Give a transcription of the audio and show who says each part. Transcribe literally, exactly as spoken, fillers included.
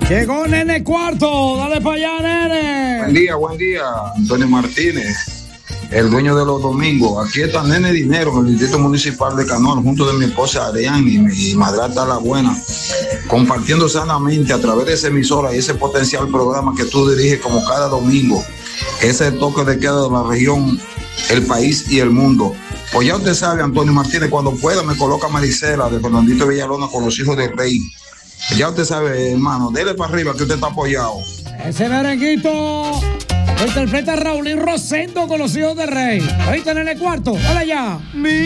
Speaker 1: Llegó Nene Cuarto, dale para allá, Nene.
Speaker 2: Buen día, buen día, Antonio Martínez, el dueño de los domingos. Aquí está Nene Dinero en el Distrito Municipal de Canoas, junto de mi esposa Ariane y mi madrastra La Buena, compartiendo sanamente a través de esa emisora y ese potencial programa que tú diriges como cada domingo, ese toque de queda de la región, el país y el mundo. Pues ya usted sabe, Antonio Martínez, cuando pueda me coloca Marisela de Fernandito Villalona con los hijos del rey. Ya usted sabe, hermano, dele para arriba que usted está apoyado.
Speaker 1: Ese merenguito lo interpreta Raulín Rosendo con los hijos del rey. Ahorita en el cuarto, hola ya.